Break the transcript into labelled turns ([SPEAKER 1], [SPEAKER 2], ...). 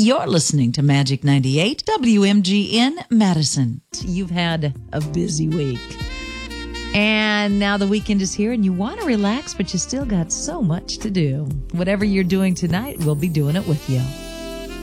[SPEAKER 1] You're listening to Magic 98 WMGN Madison. You've had a busy week. And now the weekend is here and you want to relax, but you still got so much to do. Whatever you're doing tonight, we'll be doing it with you.